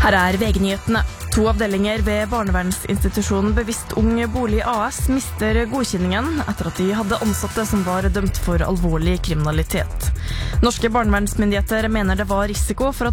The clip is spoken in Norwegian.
Her VG-nyhetene. 2 avdelinger ved barnevernsinstitusjonen Bevisst Ung Bolig AS mister godkjenningen etter at de hadde ansatte som var dømt for alvorlig kriminalitet. Norske barnevernsmyndigheter mener det var risiko for at